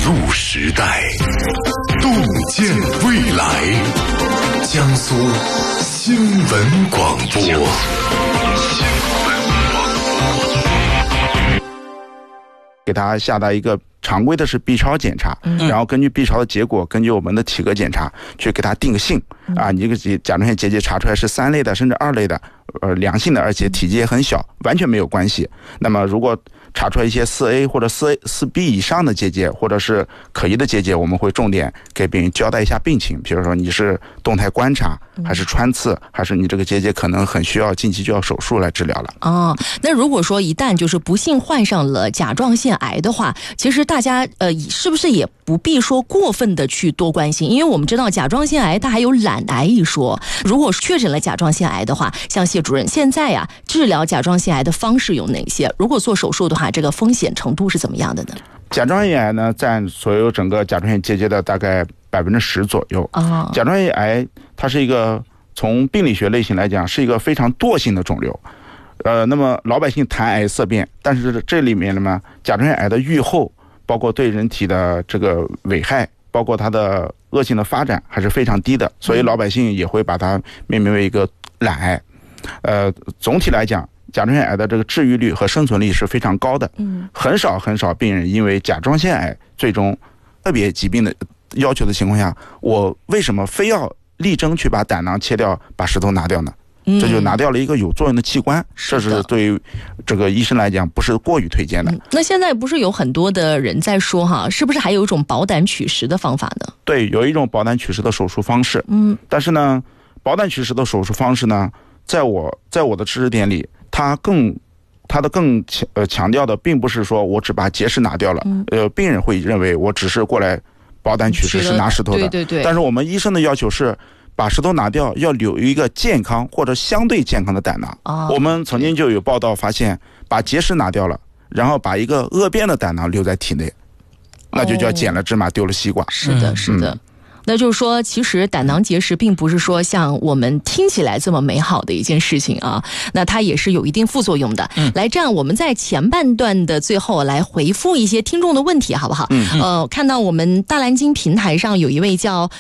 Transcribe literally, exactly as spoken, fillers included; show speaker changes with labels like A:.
A: 录时代，洞见未来。江苏新闻广播。新闻广播。
B: 给他下达一个常规的是 B 超检查，嗯、然后根据 B 超的结果，根据我们的体格检查去给他定个性、嗯、啊，你这个甲状腺结节查出来是三类的甚至二类的，呃，良性的，而且体积也很小，完全没有关系。那么如果查出来一些 四 A 或者 四 A 四 B 以上的结节，或者是可疑的结节，我们会重点给病人交代一下病情，比如说你是动态观察，还是穿刺，还是你这个结节可能很需要近期就要手术来治疗了。
C: 哦，那如果说一旦就是不幸患上了甲状腺癌的话，其实大家呃是不是也不必说过分的去多关心？因为我们知道甲状腺癌它还有懒癌一说。如果确诊了甲状腺癌的话，像谢主任现在呀、啊、治疗甲状腺癌的方式有哪些？如果做手术的话，这个风险程度是怎么样的呢？
B: 甲状腺癌呢，占所有整个甲状腺结节的大概百分之十左右。哦，甲状腺癌它是一个从病理学类型来讲是一个非常惰性的肿瘤。呃，那么老百姓谈癌色变，但是这里面呢，甲状腺癌的预后，包括对人体的这个危害，包括它的恶性的发展还是非常低的，所以老百姓也会把它命名为一个懒癌。呃，总体来讲，甲状腺癌的这个治愈率和生存率是非常高的，嗯，很少很少病人因为甲状腺癌最终特别疾病的要求的情况下，我为什么非要力争去把胆囊切掉，把石头拿掉呢？这就拿掉了一个有作用的器官，这是对于这个医生来讲不是过于推荐的。
C: 嗯、那现在不是有很多的人在说哈，是不是还有一种保胆取石的方法呢？
B: 对，有一种保胆取石的手术方式。嗯，但是呢，保胆取石的手术方式呢，在我在我的知识点里，它更它的更强呃强调的并不是说我只把结石拿掉了，嗯、呃，病人会认为我只是过来保胆取石是拿石头的，
C: 对对对。
B: 但是我们医生的要求是，把石头拿掉，要留一个健康或者相对健康的胆囊。哦，我们曾经就有报道发现，把结石拿掉了，然后把一个恶变的胆囊留在体内，那就叫捡了芝麻丢了西瓜。
C: 是的，是的。嗯，那就是说，其实胆囊结石并不是说像我们听起来这么美好的一件事情啊，那它也是有一定副作用的。嗯，来，这样我们在前半段的最后来回复一些听众的问题，好不好？嗯，呃，看到我们大蓝鲸平台上有一位叫